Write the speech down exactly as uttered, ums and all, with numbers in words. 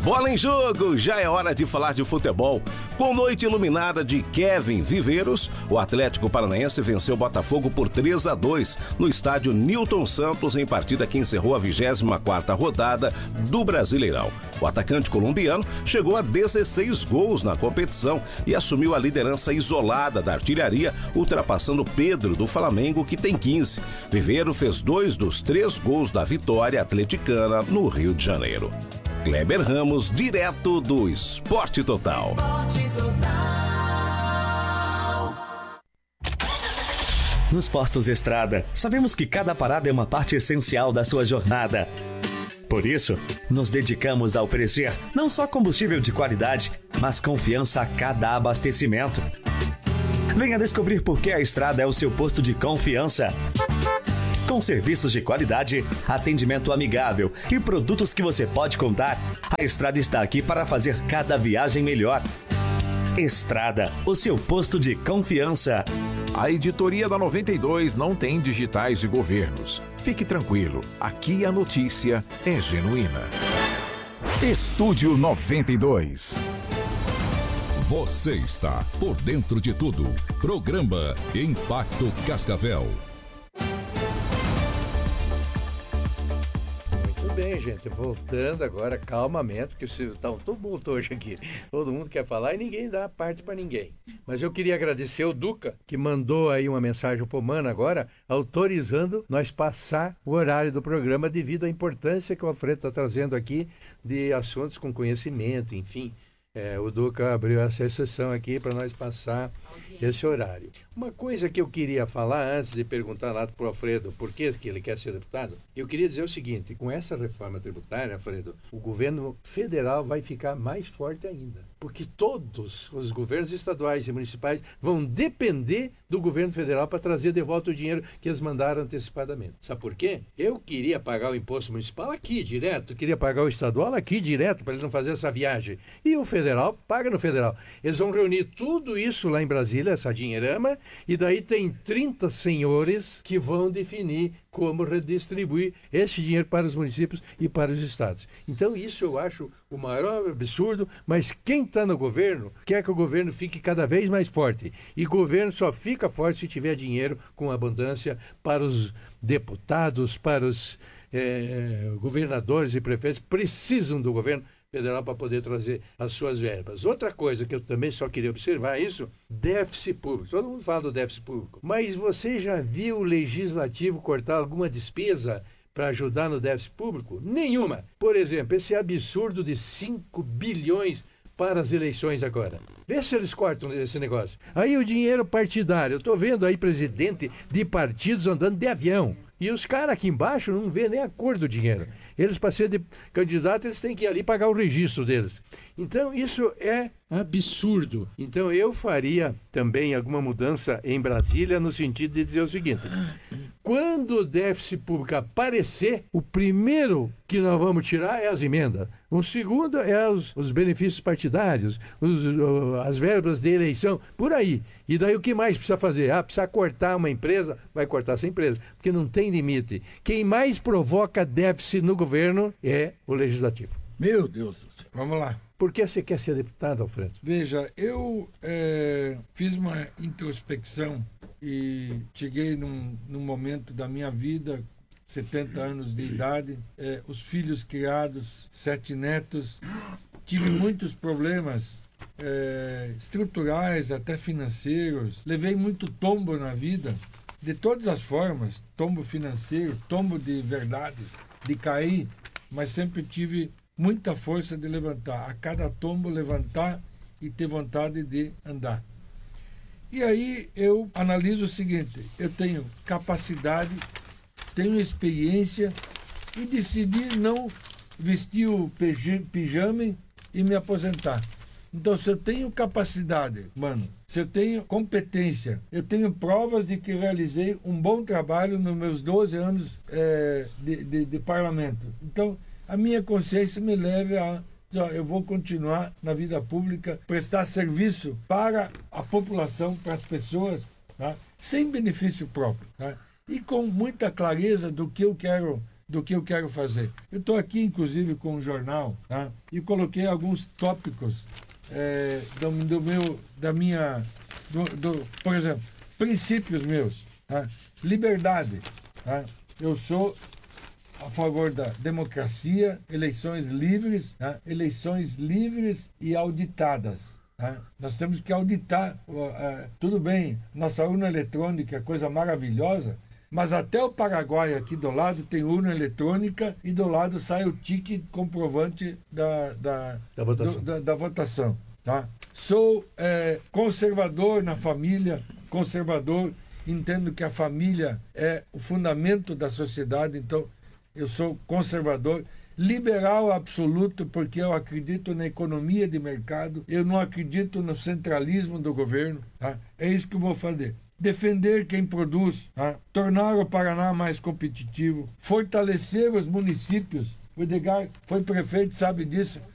Bola em jogo, já é hora de falar de futebol. Com noite iluminada de Kevin Viveiros, o Atlético Paranaense venceu o Botafogo por três a dois no estádio Newton Santos, em partida que encerrou a vigésima quarta rodada do Brasileirão. O atacante colombiano chegou a dezesseis gols na competição e assumiu a liderança isolada da artilharia, ultrapassando Pedro do Flamengo, que tem quinze. Viveiro fez dois dos três gols da vitória atleticana no Rio de Janeiro. Kleber Ramos, direto do Esporte Total. Esporte Total. Nos Postos Estrada, sabemos que cada parada é uma parte essencial da sua jornada. Por isso, nos dedicamos a oferecer não só combustível de qualidade, mas confiança a cada abastecimento. Venha descobrir por que a Estrada é o seu posto de confiança. Com serviços de qualidade, atendimento amigável e produtos que você pode contar, a Estrada está aqui para fazer cada viagem melhor. Estrada, o seu posto de confiança. A editoria da noventa e dois não tem digitais de governos. Fique tranquilo, aqui a notícia é genuína. Estúdio noventa e dois. Você está por dentro de tudo. Programa Impacto Cascavel. Bem, gente, voltando agora calmamente, porque está um tumulto hoje aqui. Todo mundo quer falar e ninguém dá parte para ninguém. Mas eu queria agradecer o Duca, que mandou aí uma mensagem pro Mano agora, autorizando nós passar o horário do programa devido à importância que o Alfredo está trazendo aqui de assuntos com conhecimento, enfim. É, o Duca abriu essa exceção aqui para nós passar esse horário. Uma coisa que eu queria falar antes de perguntar lá para o Alfredo por que, que ele quer ser deputado, eu queria dizer o seguinte: com essa reforma tributária, Alfredo, o governo federal vai ficar mais forte ainda. Porque todos os governos estaduais e municipais vão depender do governo federal para trazer de volta o dinheiro que eles mandaram antecipadamente. Sabe por quê? Eu queria pagar o imposto municipal aqui direto, queria pagar o estadual aqui direto, para eles não fazerem essa viagem. E o federal paga no federal. Eles vão reunir tudo isso lá em Brasília, essa dinheirama, e daí tem trinta senhores que vão definir como redistribuir esse dinheiro para os municípios e para os estados. Então isso eu acho o maior absurdo, mas quem está no governo quer que o governo fique cada vez mais forte. E governo só fica forte se tiver dinheiro com abundância para os deputados, para os eh, governadores e prefeitos, precisam do governo federal para poder trazer as suas verbas. Outra coisa que eu também só queria observar é isso, déficit público. Todo mundo fala do déficit público, mas você já viu o legislativo cortar alguma despesa para ajudar no déficit público? Nenhuma. Por exemplo, esse absurdo de cinco bilhões para as eleições agora. Vê se eles cortam esse negócio. Aí o dinheiro partidário, eu estou vendo aí presidente de partidos andando de avião. E os caras aqui embaixo não vê nem a cor do dinheiro. Eles, para ser de candidato, eles têm que ir ali pagar o registro deles. Então, isso é absurdo. Então, eu faria também alguma mudança em Brasília no sentido de dizer o seguinte: quando o déficit público aparecer, o primeiro que nós vamos tirar é as emendas. O segundo é os, os benefícios partidários, os, as verbas de eleição, por aí. E daí o que mais precisa fazer? Ah, precisa cortar uma empresa? Vai cortar essa empresa, porque não tem limite. Quem mais provoca déficit no governo é o legislativo. Meu Deus do céu. Vamos lá. Por que você quer ser deputado, Alfredo? Veja, eu é, fiz uma introspecção e cheguei num, num momento da minha vida, setenta anos de idade, é, os filhos criados, sete netos, tive muitos problemas é, estruturais, até financeiros, levei muito tombo na vida, de todas as formas, tombo financeiro, tombo de verdade, de cair, mas sempre tive muita força de levantar, a cada tombo levantar e ter vontade de andar. E aí eu analiso o seguinte: eu tenho capacidade, tenho experiência e decidi não vestir o pijama e me aposentar. Então, se eu tenho capacidade, mano, se eu tenho competência, eu tenho provas de que realizei um bom trabalho nos meus doze anos é, de, de, de parlamento. Então, a minha consciência me leva a dizer, ó, eu vou continuar na vida pública, prestar serviço para a população, para as pessoas, tá? Sem benefício próprio, tá? E com muita clareza do que eu quero do que eu quero fazer. Eu estou aqui, inclusive, com um jornal, tá? E coloquei alguns tópicos é, do, do meu, da minha, do, do, por exemplo, princípios meus, tá? Liberdade, tá? Eu sou a favor da democracia, eleições livres, tá? Eleições livres e auditadas. Tá? Nós temos que auditar, uh, tudo bem, nossa urna eletrônica é coisa maravilhosa, mas até o Paraguai aqui do lado tem urna eletrônica e do lado sai o tique comprovante da, da, da votação. Do, da, da votação, tá? Sou é, conservador na família, conservador, entendo que a família é o fundamento da sociedade, então eu sou conservador. Liberal absoluto, porque eu acredito na economia de mercado, eu não acredito no centralismo do governo. Tá? É isso que eu vou fazer. Defender quem produz, tá? Tornar o Paraná mais competitivo, fortalecer os municípios. O Edgar foi prefeito, sabe disso.